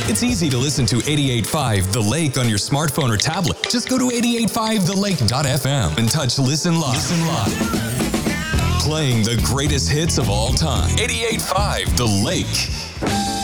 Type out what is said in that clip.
It's easy to listen to 88.5 The Lake on your smartphone or tablet. Just go to 885thelake.fm and touch Listen Live. Listen Live. Playing the greatest hits of all time. 88.5 The Lake.